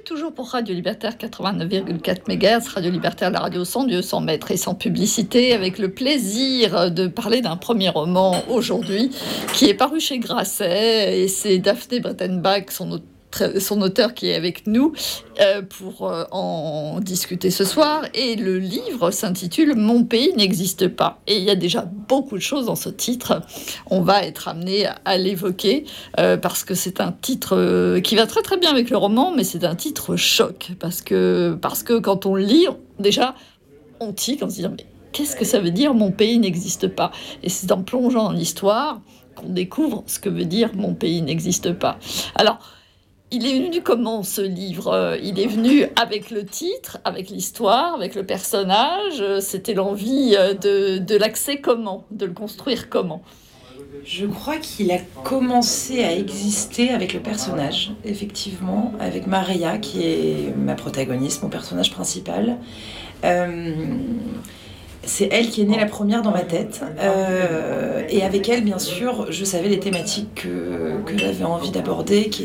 êtes toujours pour Radio Libertaire 89,4 MHz, Radio Libertaire, la radio sans Dieu, sans maître et sans publicité, avec le plaisir de parler d'un premier roman aujourd'hui qui est paru chez Grasset, et c'est Daphné Breitenbach, son auteur, qui est avec nous pour en discuter ce soir. Et le livre s'intitule « Mon pays n'existe pas ». Et il y a déjà beaucoup de choses dans ce titre. On va être amené à l'évoquer parce que c'est un titre qui va très très bien avec le roman, mais c'est un titre choc. Parce que quand on lit, déjà, on tique en se disant « Mais qu'est-ce que ça veut dire « Mon pays n'existe pas » ?» Et c'est en plongeant dans l'histoire qu'on découvre ce que veut dire « Mon pays n'existe pas ». Alors, il est venu comment, ce livre ? Il est venu avec le titre, avec l'histoire, avec le personnage. C'était l'envie de l'axer comment ? De le construire comment ? Je crois qu'il a commencé à exister avec le personnage, effectivement, avec Maria, qui est ma protagoniste, mon personnage principal. C'est elle qui est née la première dans ma tête. Et avec elle, bien sûr, je savais les thématiques que j'avais envie d'aborder, qui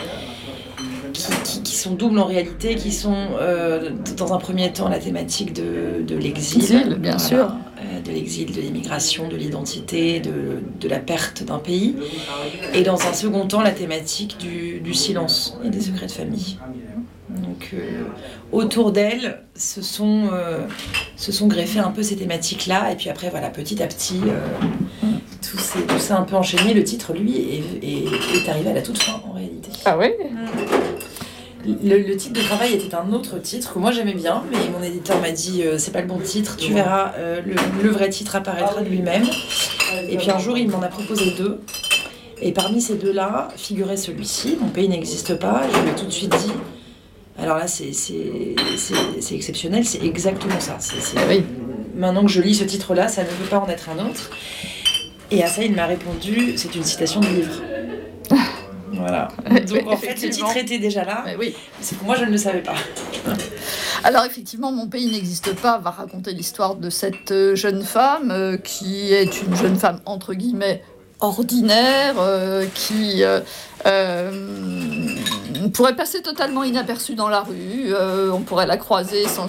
sont doubles en réalité, qui sont dans un premier temps la thématique de l'exil, bien sûr, de l'exil, de l'immigration, de l'identité, de la perte d'un pays, et dans un second temps la thématique du silence et des secrets de famille. Donc autour d'elle se sont greffées un peu ces thématiques-là, et puis après voilà, petit à petit tout s'est un peu enchaîné. Le titre, lui, est arrivé à la toute fin en réalité. Ah oui. Le titre de travail était un autre titre que moi j'aimais bien, mais mon éditeur m'a dit c'est pas le bon titre, tu verras, le vrai titre apparaîtra de lui-même. Et puis un jour il m'en a proposé deux, et parmi ces deux-là figurait celui-ci, Mon pays n'existe pas. Je lui ai tout de suite dit, alors là c'est exceptionnel, c'est exactement ça. Oui. Maintenant que je lis ce titre-là, ça ne peut pas en être un autre. Et à ça il m'a répondu, c'est une citation du livre. Voilà. Donc en fait, le titre était déjà là. Mais oui. C'est que moi, je ne le savais pas. Alors effectivement, Mon pays n'existe pas va raconter l'histoire de cette jeune femme qui est une jeune femme entre guillemets ordinaire, qui pourrait passer totalement inaperçue dans la rue. On pourrait la croiser sans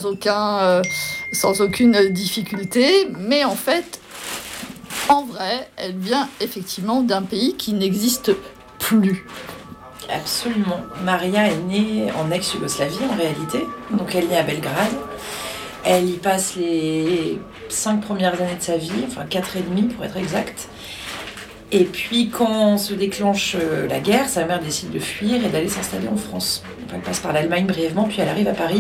aucune difficulté, mais en fait, en vrai, elle vient effectivement d'un pays qui n'existe plus. Absolument. Maria est née en ex-Yougoslavie en réalité, donc elle est née à Belgrade. Elle y passe les 5 premières années de sa vie, enfin 4 et demi pour être exact. Et puis quand se déclenche la guerre, sa mère décide de fuir et d'aller s'installer en France. Elle passe par l'Allemagne brièvement, puis elle arrive à Paris.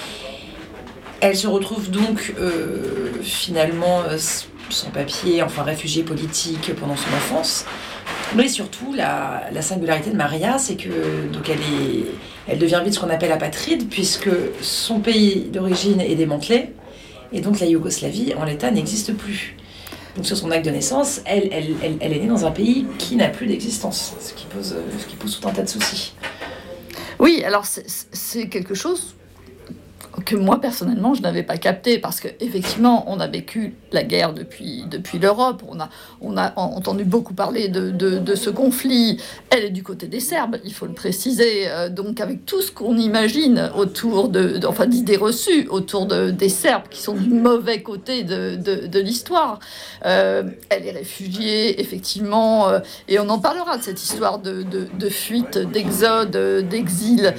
Elle se retrouve donc finalement sans papier, enfin réfugiée politique pendant son enfance. Mais surtout, la singularité de Maria, c'est que donc elle devient vite ce qu'on appelle apatride, puisque son pays d'origine est démantelé, et donc la Yougoslavie, en l'état, n'existe plus. Donc sur son acte de naissance, elle est née dans un pays qui n'a plus d'existence, ce qui pose tout un tas de soucis. Oui, alors c'est quelque chose que moi, personnellement, je n'avais pas capté, parce qu'effectivement, on a vécu la guerre depuis l'Europe, on a entendu beaucoup parler de ce conflit. Elle est du côté des Serbes, il faut le préciser, donc avec tout ce qu'on imagine autour d'idées reçues autour des Serbes, qui sont du mauvais côté de l'histoire. Elle est réfugiée, effectivement, et on en parlera de cette histoire de fuite, d'exode, d'exil,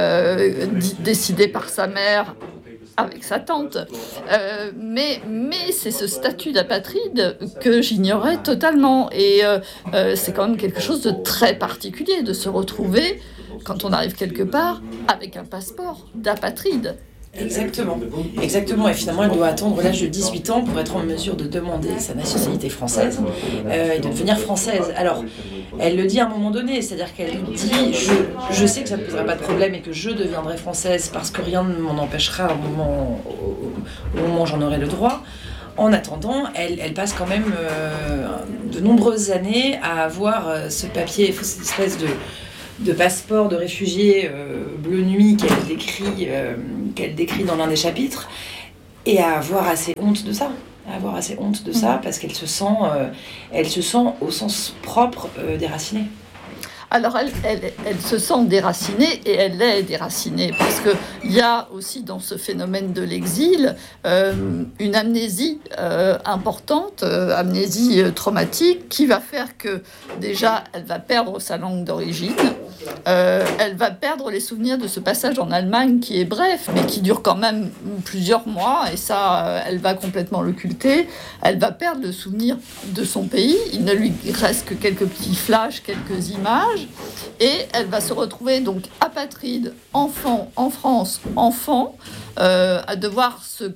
décidée par sa mère, avec sa tante. Mais c'est ce statut d'apatride que j'ignorais totalement. Et c'est quand même quelque chose de très particulier de se retrouver, quand on arrive quelque part, avec un passeport d'apatride. Exactement. Et finalement, elle doit attendre l'âge de 18 ans pour être en mesure de demander sa nationalité française et de devenir française. Alors, elle le dit à un moment donné, c'est-à-dire qu'elle dit « Je sais que ça ne posera pas de problème et que je deviendrai française parce que rien ne m'en empêchera au moment où j'en aurai le droit ». En attendant, elle passe quand même de nombreuses années à avoir ce papier, cette espèce de passeport de réfugié bleu nuit qu'elle décrit dans l'un des chapitres, et à avoir assez honte de ça. Parce qu'elle se sent au sens propre déracinée. Alors, elle se sent déracinée, et elle est déracinée, parce qu'il y a aussi dans ce phénomène de l'exil une amnésie importante, amnésie traumatique, qui va faire que, déjà, elle va perdre sa langue d'origine, elle va perdre les souvenirs de ce passage en Allemagne, qui est bref, mais qui dure quand même plusieurs mois, et ça, elle va complètement l'occulter. Elle va perdre le souvenir de son pays, il ne lui reste que quelques petits flashs, quelques images, et elle va se retrouver donc apatride, enfant, en France, à devoir se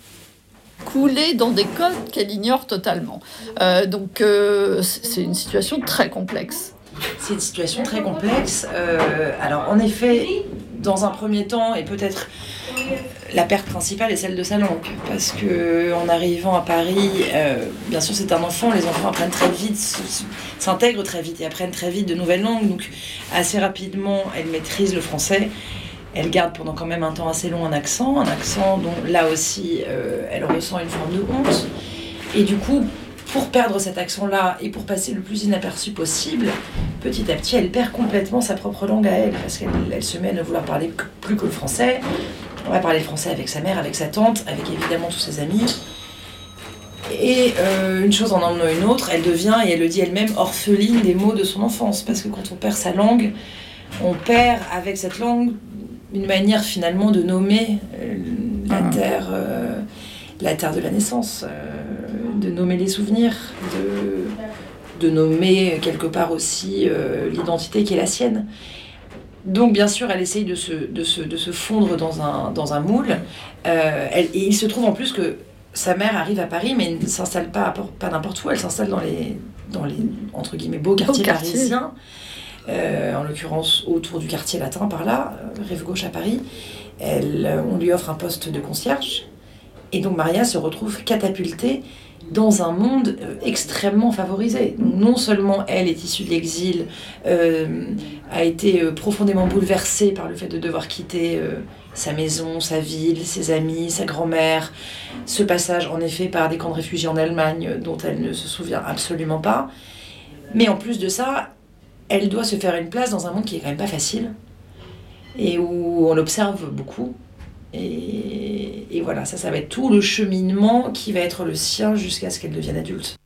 couler dans des codes qu'elle ignore totalement. Donc c'est une situation très complexe. C'est une situation très complexe. Alors, en effet, dans un premier temps, et peut-être la perte principale est celle de sa langue. Parce qu'en arrivant à Paris, bien sûr, c'est un enfant. Les enfants apprennent très vite, s'intègrent très vite et apprennent très vite de nouvelles langues. Donc, assez rapidement, elle maîtrise le français. Elle garde pendant quand même un temps assez long un accent dont, là aussi, elle ressent une forme de honte. Et du coup, pour perdre cet accent-là et pour passer le plus inaperçu possible, petit à petit, elle perd complètement sa propre langue à elle, parce qu'elle se met à ne vouloir parler plus que le français. On va parler le français avec sa mère, avec sa tante, avec évidemment tous ses amis. Et une chose en emmenant une autre, elle devient, et elle le dit elle-même, orpheline des mots de son enfance. Parce que quand on perd sa langue, on perd avec cette langue une manière finalement de nommer la terre de la naissance, de nommer les souvenirs, de nommer quelque part aussi l'identité qui est la sienne. Donc bien sûr, elle essaye de se fondre dans un moule. Et il se trouve en plus que sa mère arrive à Paris, mais ne s'installe pas n'importe où. Elle s'installe dans les entre guillemets beaux quartiers parisiens, en l'occurrence autour du quartier latin par là, rive gauche à Paris. On lui offre un poste de concierge. Et donc Maria se retrouve catapultée dans un monde extrêmement favorisé. Donc, non seulement elle est issue de l'exil, a été profondément bouleversée par le fait de devoir quitter sa maison, sa ville, ses amis, sa grand-mère, ce passage en effet par des camps de réfugiés en Allemagne dont elle ne se souvient absolument pas. Mais en plus de ça, elle doit se faire une place dans un monde qui est quand même pas facile et où on l'observe beaucoup. Et voilà, ça va être tout le cheminement qui va être le sien jusqu'à ce qu'elle devienne adulte.